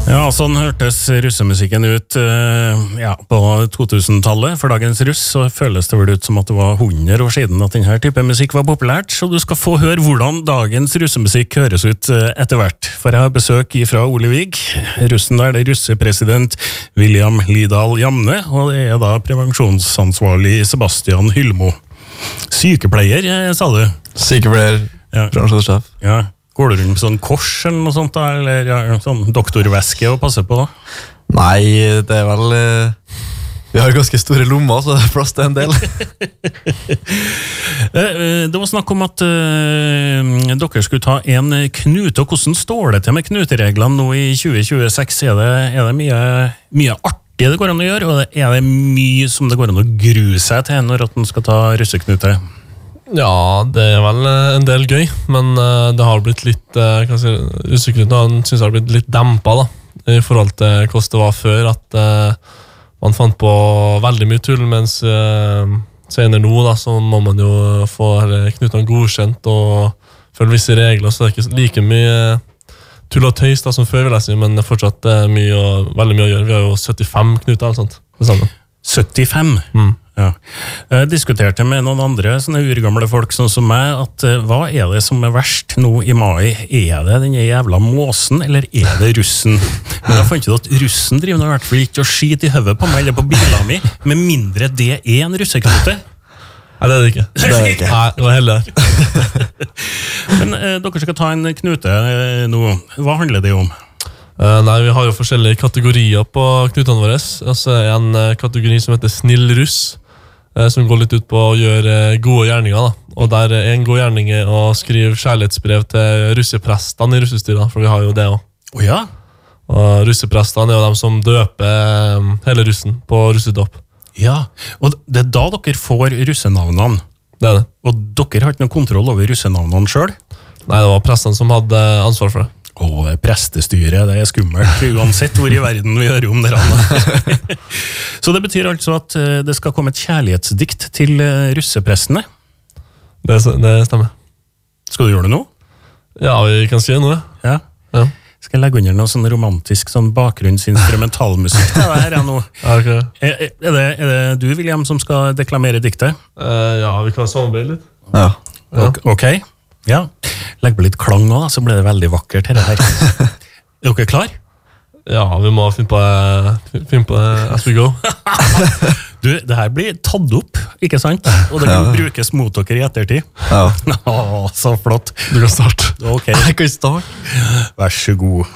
Ja, sånn hørtes russemusikken ut på 2000-tallet. For dagens russ så føles det vel ut som at det var 100 år siden at denne type musikk var populært, så du skal få høre hvordan dagens russemusikk høres ut etter hvert. For jeg har besøk fra Ole Vig, russen der, det er russepresident William Lidahl Jamne, og det er da prevensjonsansvarlig Sebastian Hyllemo. Sykepleier, sa du? Sykepleier, prevensjonssjef. Ja. Går du rundt med sånn kors eller noe sånt da, eller sånn doktorveske å passe på da? Nei, det er vel... vi har ganske store lommer, så det er plass til en del. Det var snakk om at dere skulle ta en knute, og hvordan står det til med knutereglene nå i 2026? Er det mye artig det går an å gjøre, og er det mye som det går an å grue seg til når at man skal ta russeknute? Ja, det er vel en del gøy, men det har blitt litt, usikkerheten synes jeg har blitt litt dempet da, i forhold til hvordan det var før, at man fant på veldig mye tull, mens senere nå da, så må man jo få knutene godkjent og følge visse regler, så det er ikke like mye tull og tøys da, som før vil jeg si, men det er fortsatt veldig mye å gjøre. Vi har jo 75 knuter eller sånt, det samme. 75? Ja. Jeg diskuterte med noen andre sånne urgamle folk sånn som meg, at hva er det som er verst nå i mai? Er det den jævla måsen, eller er det russen? Men jeg fant ut at russen driver nå i hvert fall ikke å skite i høvet på meg eller på bilen min, med mindre det er en russeknute. Nei, det er det ikke. Nei, det var heller. Men dere skal ta en knute nå. Hva handler det om? Nei, vi har jo forskjellige kategorier på knutene våre. Altså en kategori som heter snill russ, som går litt ut på å gjøre gode gjerninger da. Og der en god gjerning er å skrive kjærlighetsbrev til russeprestene i russestyret, for vi har jo det også. Ja? Og russeprestene er jo de som døper hele russen på russedåp. Ja, og det er da dere får russenavnene. Det er det. Og dere har ikke noen kontroll over russenavnene selv? Nei, det var prestene som hadde ansvar for det. Det er prestestyret, det er skummelt, uansett hvor i verden vi hører om det. Så det betyr altså at det skal komme et kjærlighetsdikt til russeprestene? Det stemmer. Skal du gjøre det nå? Ja, vi kan si det nå, ja. Skal jeg legge under noe sånn romantisk sånn bakgrunnsinstrumentalmusikk til det her nå? Ja, okay. Er det du, William, som skal deklamere diktet? Ja, vi kan samarbeide litt. Ja. Ok. Ja, legg på litt klang også da, så blir det veldig vakkert her. Er dere klar? Ja, vi må finne på det as we go. Du, det her blir tatt opp, ikke sant? Og det kan brukes mot dere i ettertid. Ja. Så flott. Du kan starte. Ok. Jeg kan starte. Vær så god.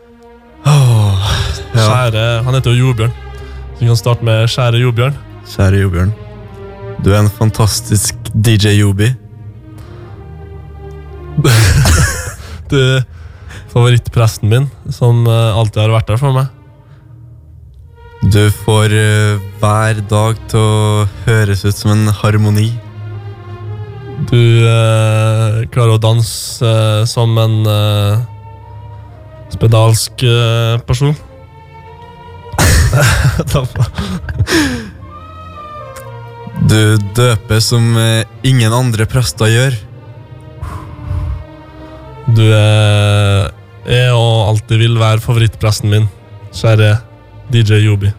Kjære, han heter jo Jobjørn. Så vi kan starte med Kjære Jobjørn. Kjære Jobjørn. Du er en fantastisk DJ Jobi. Du er favorittpresten min, som alltid har vært der for meg. Du får hver dag til å høres ut som en harmoni. Du klarer å danse som en spedalsk person. Du døper som ingen andre prester gjør. Du er og alltid vil være favorittpresten min, kjære DJ Jobi.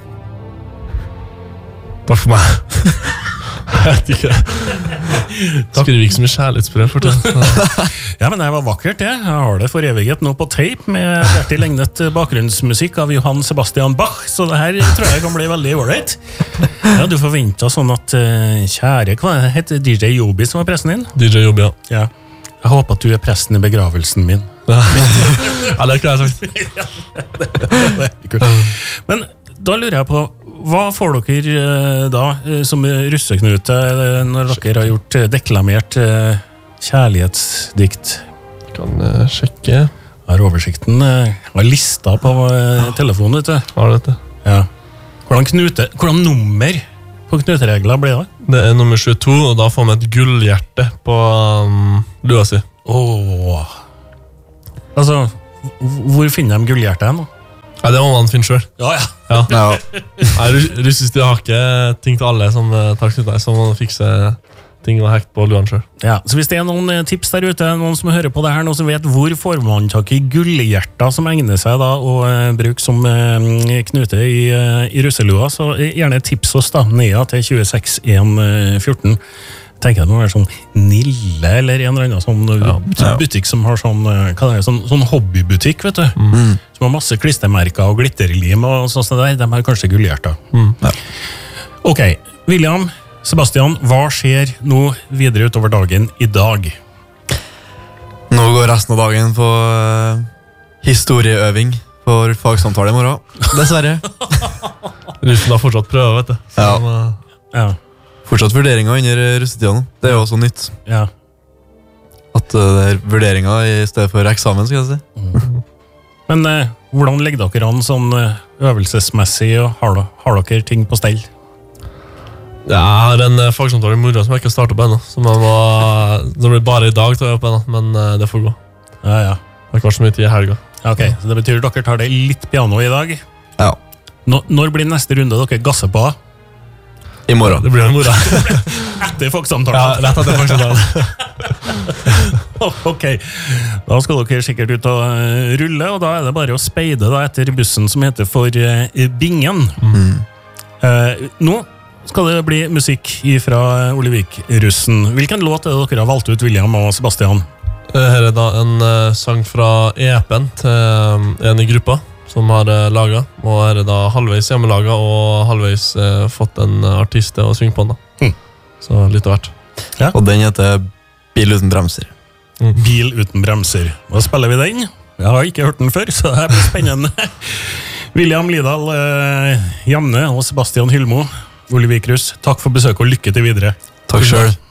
Takk for meg. Jeg vet ikke. Skriver ikke så mye kjærlighetsbrev for det. Ja, men det var vakkert det. Jeg har det foreviget nå på tape med hjertig legnet bakgrunnsmusikk av Johann Sebastian Bach, så det her tror jeg kan bli veldig ålreit. Ja, du forventet sånn at kjære, hva heter DJ Jobi som var presten din? DJ Jobi, ja. Ja. Jeg håper at du er presten i begravelsen min. Ja, det kan jeg sagt. Det er kult. Men da lurer jeg på, hva får dere da som russeknute når dere har gjort deklamert kjærlighetsdikt? Jeg kan sjekke. Jeg har oversikten. Jeg har lista på telefonen, vet du. Har du dette? Ja. Hvordan nummer på knuteregler blir det? Det er nummer 22, og da får vi et gullhjerte på lua si. Altså, hvor finner de gullhjertet hen? Nei, det må man finne selv. Ja. Nei, russisk har ikke ting til alle som tar knuter, så man fikse ting å hekte på luren selv. Ja, så hvis det er noen tips der ute, noen som hører på det her, noen som vet hvor får man tak i gullhjerter som egner seg da å bruke som knute i russelua, så gjerne tips oss da, ned til 26114. Tenker det må være sånn Nille eller en eller annen sånn butikk som har sånn, hva det er, sånn hobbybutikk, vet du. Som har masse klistermerker og glitterlim og sånn der, de har kanskje gullhjerter. Ok, William, Sebastian, hva skjer nå videre utover dagen i dag? Nå går resten av dagen på historieøving for fagsamtale i morgen, dessverre. Russen har fortsatt prøve, vet du. Så, Ja. Fortsatt vurderinger under russetida nå. Det er jo også nytt. Ja. At det er vurderinger i stedet for eksamen, skal jeg si. Men hvordan legger dere an sånn øvelsesmessig, og har dere ting på stell? jeg har en fagsamtale i morgen som jeg ikke har startet på ennå. Det blir bare i dag til å gjøre på ennå, men det får gå. Ja. Det har ikke vært så mye tid i helga. Ok, så det betyr at dere tar det litt piano i dag. Ja. Når blir neste runde dere gasser på? I morgen. Det blir en morgen. Etter fagsamtalen? Ja, rett etter fagsamtalen. Ok, da skal dere sikkert ut og rulle, og da er det bare å speide da, etter bussen som heter for Bingen. Nå skal det bli musikk fra Olevik-russen. Hvilken låt er det dere har valgt ut, William og Sebastian? Her er da en sang fra EP-en til en i gruppa som har laget, og her er da halvveis hjemmelaget og halvveis fått en artist til å synge på den da. Så litt av hvert. Ja. Og den heter Bil uten bremser. Bil uten bremser. Da spiller vi den. Jeg har ikke hørt den før, så det blir spennende. William Lidahl Jamne og Sebastian Hylmo, Olevik Russ, takk for besøk og lykke til videre. Takk selv.